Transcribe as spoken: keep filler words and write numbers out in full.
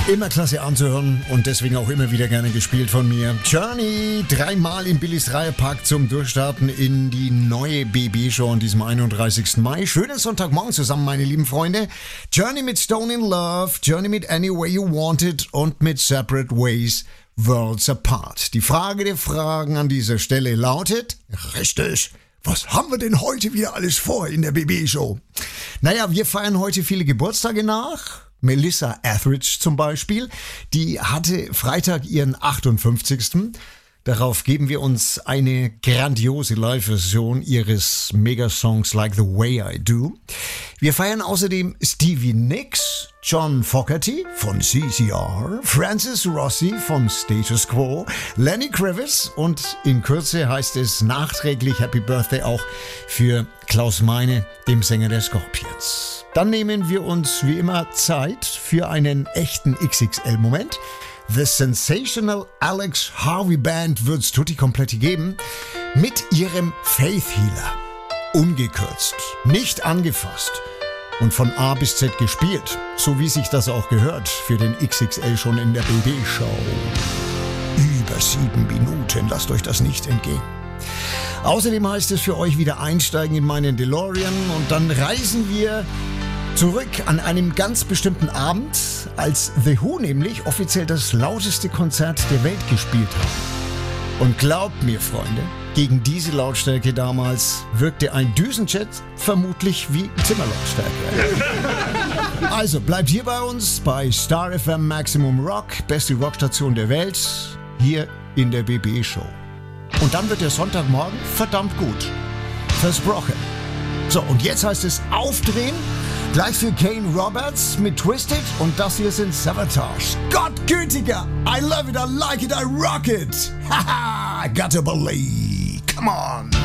Immer klasse anzuhören und deswegen auch immer wieder gerne gespielt von mir. Journey, dreimal im Billis Dreierpack zum Durchstarten in die neue B B-Show an diesem einunddreißigsten Mai. Schönen Sonntagmorgen zusammen, meine lieben Freunde. Journey mit Stone in Love, Journey mit Any Way You Want It und mit Separate Ways, Worlds Apart. Die Frage der Fragen an dieser Stelle lautet, richtig, was haben wir denn heute wieder alles vor in der B B-Show? Naja, wir feiern heute viele Geburtstage nach. Melissa Etheridge zum Beispiel, die hatte Freitag ihren achtundfünfzigsten Darauf geben wir uns eine grandiose Live-Version ihres Megasongs Like the Way I Do. Wir feiern außerdem Stevie Nicks, John Fogerty von C C R, Francis Rossi von Status Quo, Lenny Kravitz und in Kürze heißt es nachträglich Happy Birthday auch für Klaus Meine, dem Sänger der Scorpions. Dann nehmen wir uns wie immer Zeit für einen echten X X L-Moment. The Sensational Alex Harvey Band wird's tutti kompletti geben mit ihrem Faith Healer. Ungekürzt, nicht angefasst und von A bis Z gespielt, so wie sich das auch gehört für den X X L schon in der B B-Show. Über sieben Minuten, lasst euch das nicht entgehen. Außerdem heißt es für euch wieder einsteigen in meinen DeLorean und dann reisen wir zurück an einem ganz bestimmten Abend, als The Who nämlich offiziell das lauteste Konzert der Welt gespielt haben. Und glaubt mir, Freunde, gegen diese Lautstärke damals wirkte ein Düsenjet vermutlich wie Zimmerlautstärke. Also bleibt hier bei uns bei Star F M Maximum Rock, beste Rockstation der Welt, hier in der B B-Show. Und dann wird der Sonntagmorgen verdammt gut. Versprochen. So, und jetzt heißt es aufdrehen. Gleich für Kane Roberts mit Twisted und das hier sind Savatage. Gott gütiger! I love it, I like it, I rock it! Haha, gotta believe. Come on!